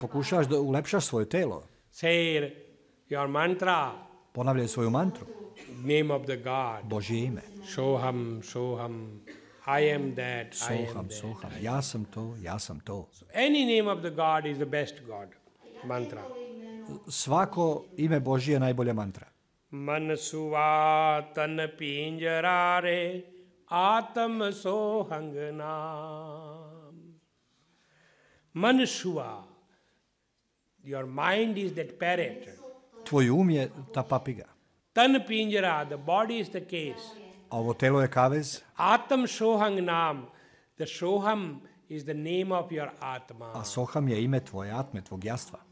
Pokušavaš da ulepšaš svoje telo. Say your mantra, Ponavljaj svoju mantru. name of the God. Božje ime. Soham, soham, I am that, I am Soham, that. soham. Ja sam to, ja sam to. Any name of the God is the best God mantra. Svako ime Božje je najbolja mantra. Mansuva tan pinjarare atam sohang nam. Mansuva, your mind is that parrot. Tvoj je ta papiga. Tan pinjara, the body is the case. A ovo telo je kavez. Atam sohang nam, the soham is the name of your atma. A soham je ime tvoje atme, tvog jastva.